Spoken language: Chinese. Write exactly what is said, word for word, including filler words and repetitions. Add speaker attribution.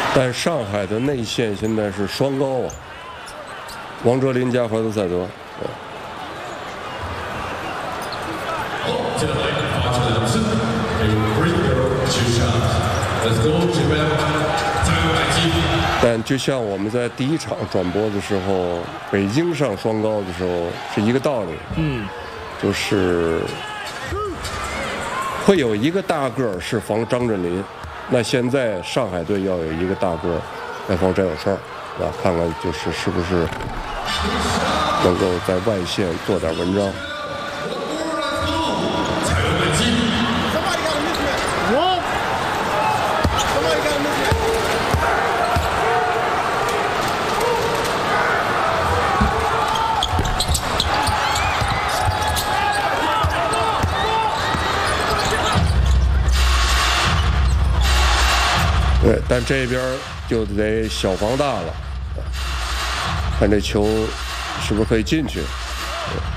Speaker 1: 但上海的内线现在是双高啊，王哲林加怀特塞德。
Speaker 2: 接下来发出的是有 free throw 球下 ，Let's go Japan， 加油百基！
Speaker 1: 但就像我们在第一场转播的时候，北京上双高的时候是一个道理，
Speaker 3: 嗯，
Speaker 1: 就是会有一个大个儿是防张镇麟，那现在上海队要有一个大个儿来防翟小川，啊，看看就是是不是能够在外线做点文章。对，但这边就得小防大了，看这球是不是可以进去。